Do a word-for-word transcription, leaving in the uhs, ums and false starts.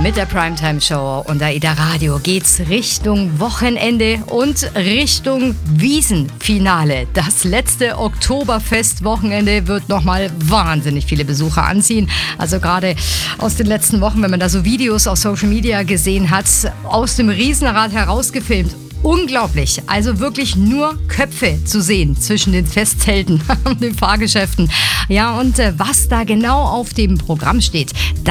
Mit der Primetime-Show und AIDA Radio geht's Richtung Wochenende und Richtung Wiesenfinale. Das letzte Oktoberfest-Wochenende wird nochmal wahnsinnig viele Besucher anziehen. Also gerade aus den letzten Wochen, wenn man da so Videos auf Social Media gesehen hat, aus dem Riesenrad herausgefilmt. Unglaublich, also wirklich nur Köpfe zu sehen zwischen den Festzelten und den Fahrgeschäften. Ja, und äh, was da genau auf dem Programm steht,